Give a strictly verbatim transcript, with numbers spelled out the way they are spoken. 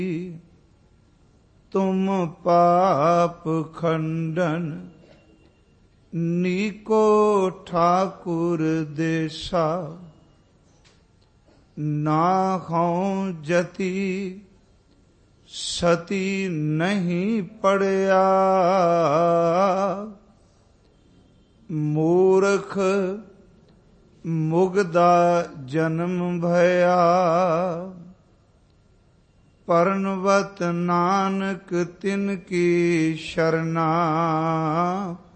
ਤੁਮ ਪਾਪ ਖੰਡਨ ਨੀਕੋ ਠਾਕੁਰ ਦੇਸਾ। ਨਾ ਹਉ ਜਤੀ ਸਤੀ ਨਹੀਂ ਪੜਿਆ। ਮੂਰਖ ਮੁਗਦਾ ਜਨਮ ਭਇਆ। ਪਰਨਵਤ ਨਾਨਕ ਤਿਨ ਕੀ ਸ਼ਰਨਾ।